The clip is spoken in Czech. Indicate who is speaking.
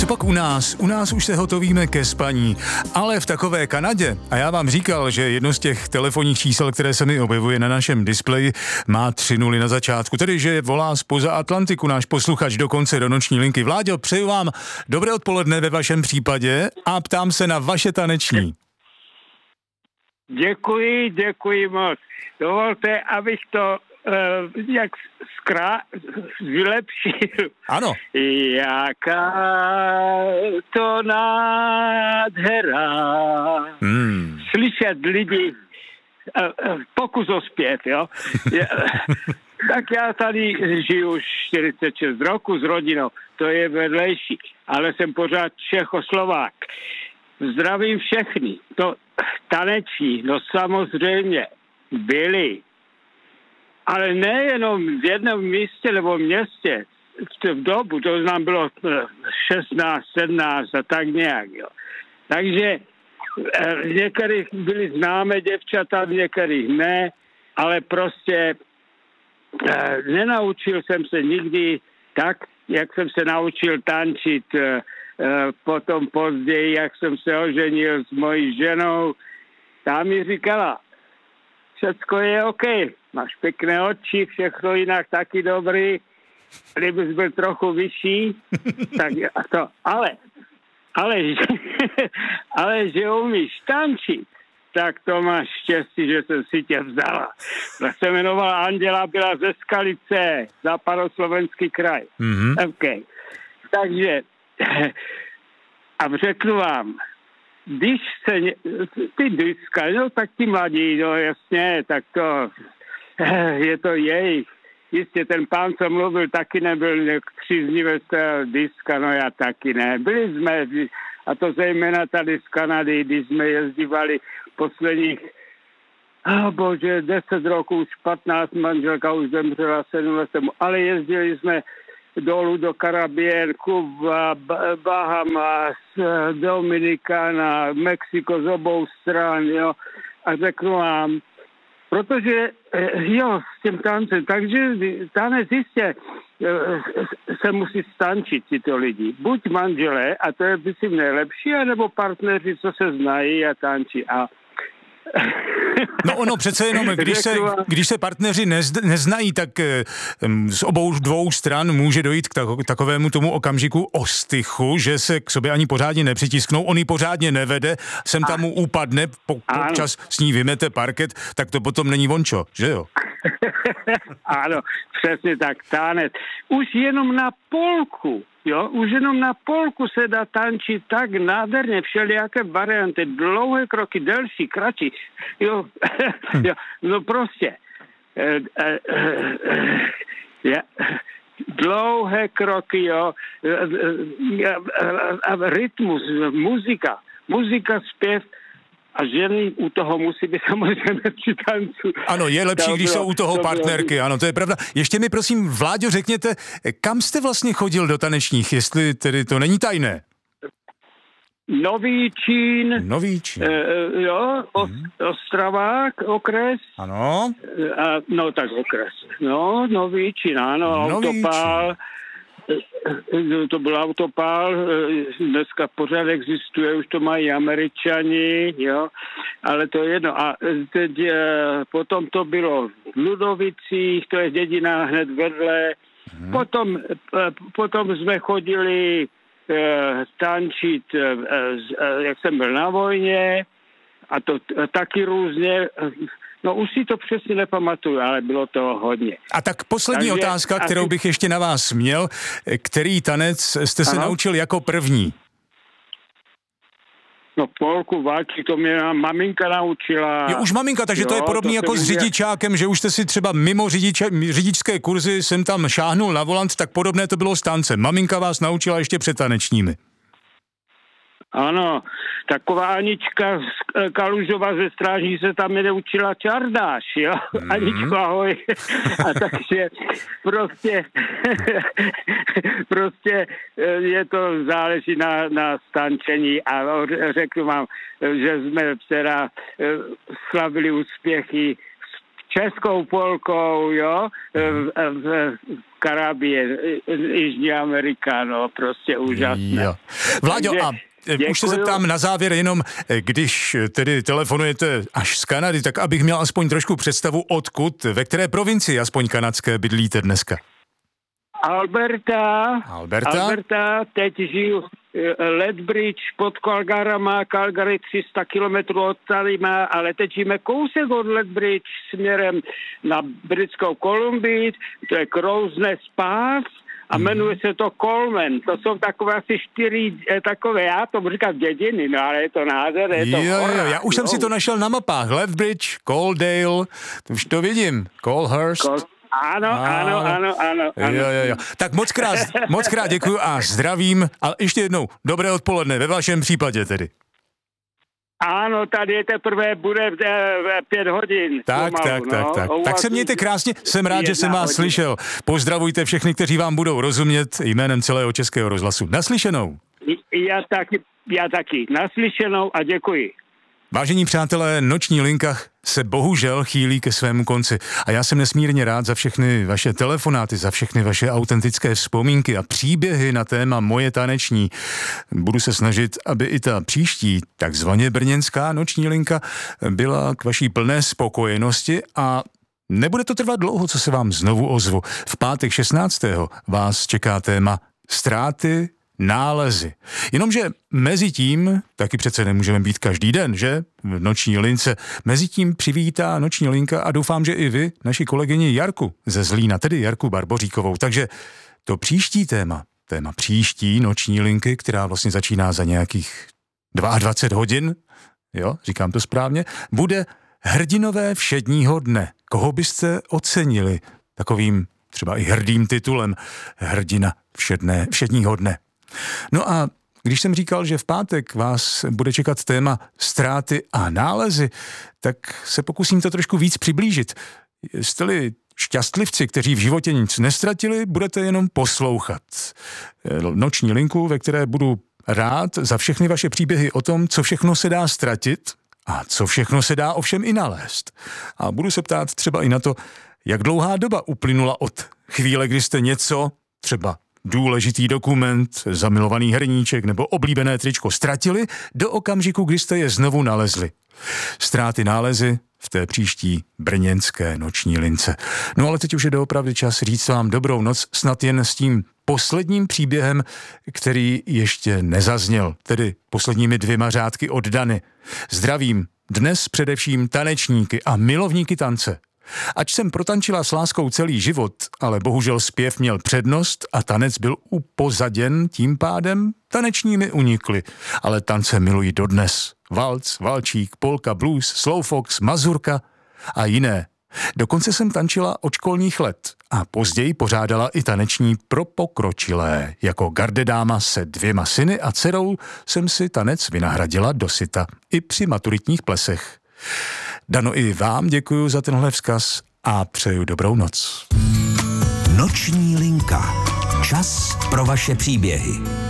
Speaker 1: pak u nás už se hotovíme ke spaní, ale v takové Kanadě, a já vám říkal, že jedno z těch telefonních čísel, které se mi objevuje na našem displeji, má 3 nuly na začátku, tedy že volá zpoza Atlantiku náš posluchač dokonce do noční linky. Vláďo, přeju vám dobré odpoledne ve vašem případě a ptám se na vaše taneční.
Speaker 2: Děkuji moc. Dovolte, abych to jak vylepšil.
Speaker 1: Ano.
Speaker 2: Jaká to nádhera. Slyšet lidi, pokus o zpěv, jo. Tak já tady žiju už 46 roku s rodinou, to je vedlejší, ale jsem pořád Čechoslovák. Zdravím všechny. To taneční, no samozřejmě byli. Ale nejenom v jednom místě nebo městě, v dobu, to nám bylo 16, 17 a tak nějak, jo. Takže v některých byly známé děvčata, v některých ne, ale prostě nenaučil jsem se nikdy tak, jak jsem se naučil tančit potom později, jak jsem se oženil s mojí ženou. Ta mi říkala, všecko je OK, máš pěkné oči, všechno jinak taky dobrý, kdybys byl trochu vyšší, tak to, ale že umíš tančit, tak to máš štěstí, že jsem si tě vzala. Ta se jmenovala Anděla, byla ze Skalice, západoslovenský kraj. OK. Takže a řeknu vám, když se ty diska, no tak ti mladí, no jasně, tak to je to jejich. Jistě ten pán, co mluvil, taky nebyl příznivec diska, no já taky ne. Byli jsme, a to zejména tady z Kanady, když jsme jezdívali posledních, bože, 10 roků, už 15, manželka už zemřela 7 let, ale jezdili jsme dolů do Karibien, Kuba, Bahamas, Dominikana, Mexiko z obou stran, jo. A řeknu vám, protože, jo, s tím tancem, takže tanec jistě se musí stančit tyto lidi. Buď manželé, a to je myslím nejlepší, anebo partneři, co se znají a tančí. A
Speaker 1: no ono přece jenom, když se partneři neznají, tak z obou dvou stran může dojít k takovému tomu okamžiku ostychu, že se k sobě ani pořádně nepřitisknou, on ji pořádně nevede, sem tam mu upadne, občas s ní vymete parket, tak to potom není vončo, že jo?
Speaker 2: Ano, přesně tak, tanec. Už jenom na polku, jo, už jenom na polku se dá tančit tak nádherně, všelijaké varianty, dlouhé kroky, delší, kratší, jo, jo, no prostě, dlouhé kroky, jo, rytmus, muzika, zpěv, a ženy u toho musí být samozřejmě při tancu.
Speaker 1: Ano, je lepší, když jsou u toho partnerky, ano, to je pravda. Ještě mi prosím, Vláďo, řekněte, kam jste vlastně chodil do tanečních, jestli tedy to není tajné?
Speaker 2: Nový Čín. Jo, Ostravák, okres.
Speaker 1: Ano.
Speaker 2: No tak okres. No, Nový Čín, ano, Autopál. To byl Autopál, dneska pořád existuje, už to mají Američani, jo, ale to je jedno. A teď potom to bylo v Ludovicích, to je dědina hned vedle. Potom jsme chodili tančit, jak jsem byl na vojně, a to taky různě. No už si to přesně nepamatuju, ale bylo to hodně.
Speaker 1: A tak poslední otázka, kterou bych ještě na vás měl. Který tanec jste se naučil jako první?
Speaker 2: No polku, války, to mě maminka naučila.
Speaker 1: Je už maminka, takže to je podobný jako s řidičákem, že už jste si třeba mimo řidičské kurzy jsem tam šáhnul na volant, tak podobné to bylo s tancem. Maminka vás naučila ještě před tanečními.
Speaker 2: Ano, taková Anička z Kalužova ze Stráží se tam neučila čardáš, jo? Aničko, ahoj. A takže prostě je to záleží na stančení a řeknu vám, že jsme včera slavili úspěchy českou polkou, jo, v Karabie, Jižní Amerika, no, prostě úžasné.
Speaker 1: Jo. Vláďo, a už se zeptám na závěr jenom, když tedy telefonujete až z Kanady, tak abych měl aspoň trošku představu, odkud, ve které provincii aspoň kanadské bydlíte dneska?
Speaker 2: Alberta, teď žiju Lethbridge pod Calgarama, Calgary 300 kilometrů od tady má, ale teď žijeme kousek od Lethbridge směrem na Britskou Kolumbii, to je Crow's Nest Pass a jmenuje se to Coleman. To jsou takové asi 4 takové, já to říkám dědiny, no ale je to název, je to
Speaker 1: Jo, já už jsem si to našel na mapách. Lethbridge, Coaldale, už to vidím, Colehurst.
Speaker 2: Ano.
Speaker 1: Jo. Tak moc krát děkuju a zdravím a ještě jednou dobré odpoledne ve vašem případě tedy.
Speaker 2: Ano, tady je teprve, bude 5 hodin.
Speaker 1: Tak. Tak se mějte krásně, jsem rád, že jsem vás slyšel. Pozdravujte všechny, kteří vám budou rozumět jménem celého Českého rozhlasu. Naslyšenou.
Speaker 2: Já taky. Naslyšenou a děkuji.
Speaker 1: Vážení přátelé, Noční linka se bohužel chýlí ke svému konci a já jsem nesmírně rád za všechny vaše telefonáty, za všechny vaše autentické vzpomínky a příběhy na téma Moje taneční. Budu se snažit, aby i ta příští takzvaně brněnská Noční linka byla k vaší plné spokojenosti a nebude to trvat dlouho, co se vám znovu ozvu. V pátek 16. vás čeká téma ztráty, nálezy. Jenomže mezi tím, taky přece nemůžeme být každý den, že? V Noční lince. Mezi tím přivítá Noční linka a doufám, že i vy, naši kolegyni Jarku ze Zlína, tedy Jarku Barboříkovou. Takže to příští téma příští Noční linky, která vlastně začíná za nějakých 22 hodin, jo, říkám to správně, bude hrdinové všedního dne. Koho byste ocenili takovým třeba i hrdým titulem hrdina všedního dne? No a když jsem říkal, že v pátek vás bude čekat téma ztráty a nálezy, tak se pokusím to trošku víc přiblížit. Jste-li šťastlivci, kteří v životě nic nestratili, budete jenom poslouchat Noční linku, ve které budu rád za všechny vaše příběhy o tom, co všechno se dá ztratit a co všechno se dá ovšem i nalézt. A budu se ptát třeba i na to, jak dlouhá doba uplynula od chvíle, kdy jste něco, třeba důležitý dokument, zamilovaný hrníček nebo oblíbené tričko ztratili do okamžiku, kdy jste je znovu nalezli. Ztráty, nálezy v té příští brněnské Noční lince. No ale teď už je doopravdy čas říct vám dobrou noc, snad jen s tím posledním příběhem, který ještě nezazněl, tedy posledními 2 řádky od Dany. Zdravím dnes především tanečníky a milovníky tance. Ač jsem protančila s láskou celý život, ale bohužel zpěv měl přednost a tanec byl upozaděn, tím pádem taneční mi unikly. Ale tance miluji dodnes. Valc, valčík, polka, blues, slowfox, mazurka a jiné. Dokonce jsem tančila od školních let a později pořádala i taneční pro pokročilé. Jako gardedáma se 2 syny a dcerou jsem si tanec vynahradila dosyta i při maturitních plesech. Dano, i vám děkuju za tenhle vzkaz a přeju dobrou noc.
Speaker 3: Noční linka. Čas pro vaše příběhy.